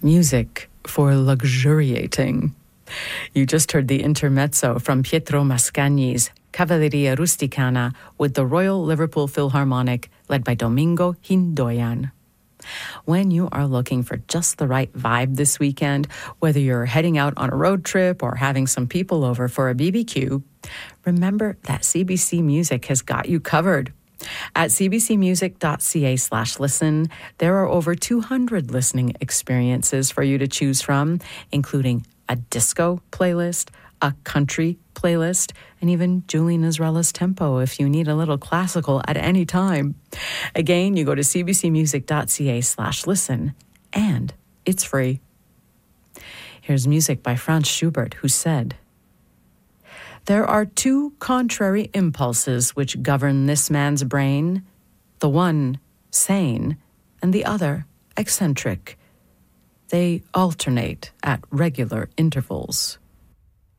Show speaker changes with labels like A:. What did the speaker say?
A: Music for luxuriating. You just heard the intermezzo from Pietro Mascagni's Cavalleria Rusticana with the Royal Liverpool Philharmonic led by Domingo Hindoyan. When you are looking for just the right vibe this weekend, whether you're heading out on a road trip or having some people over for a BBQ, remember that CBC Music has got you covered. At cbcmusic.ca/listen, there are over 200 listening experiences for you to choose from, including a disco playlist, a country playlist, and even Julie Nazrella's tempo if you need a little classical at any time. Again, you go to cbcmusic.ca/listen, and it's free. Here's music by Franz Schubert, who said, "There are two contrary impulses which govern this man's brain, the one sane and the other eccentric. They alternate at regular intervals."